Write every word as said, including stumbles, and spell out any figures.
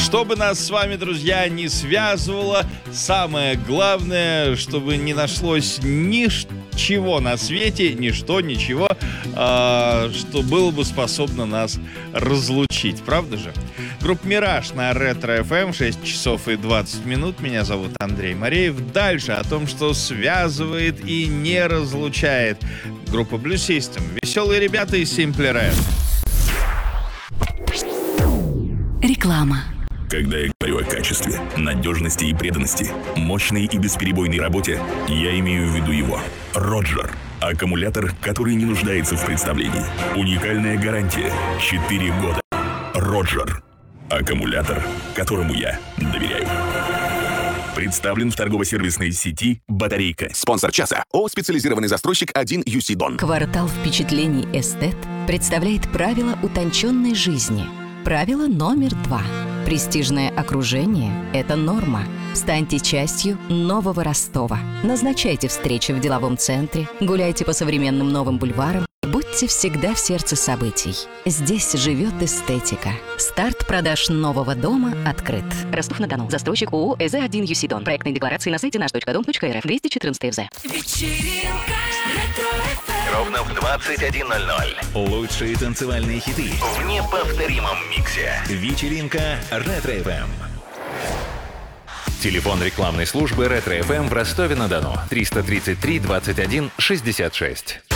Чтобы нас с вами, друзья, не связывало, самое главное, чтобы не нашлось ничего на свете, ничто, ничего, э, что было бы способно нас разлучить. Правда же? Группа «Мираж» на Ретро-эф эм, шесть часов и двадцать минут. Меня зовут Андрей Мореев. Дальше о том, что связывает и не разлучает. Группа Blue System. Веселые ребята из Simply Red. Реклама. Когда я говорю о качестве, надежности и преданности, мощной и бесперебойной работе, я имею в виду его. Роджер. Аккумулятор, который не нуждается в представлении. Уникальная гарантия. четыре года. Роджер. Аккумулятор, которому я доверяю. Представлен в торгово-сервисной сети «Батарейка». Спонсор часа ООО «Специализированный застройщик один ю си Дон». Квартал впечатлений «Эстет» представляет правила утонченной жизни. Правило номер два. Престижное окружение – это норма. Станьте частью нового Ростова. Назначайте встречи в деловом центре, гуляйте по современным новым бульварам. Будьте всегда в сердце событий. Здесь живет эстетика. Старт продаж нового дома открыт. Ростов-на-Дону. Застройщик ООО «Э Зэ один ю си Дон». Проектные декларации на сайте наш точка дом точка эр эф. двести четырнадцать эф зэ. Вечеринка Ретро-эф эм. Ровно в двадцать один ноль ноль. Лучшие танцевальные хиты в неповторимом миксе. Вечеринка Ретро-эф эм. Телефон рекламной службы Ретро-эф эм в Ростове-на-Дону. триста тридцать три двадцать один шестьдесят шесть.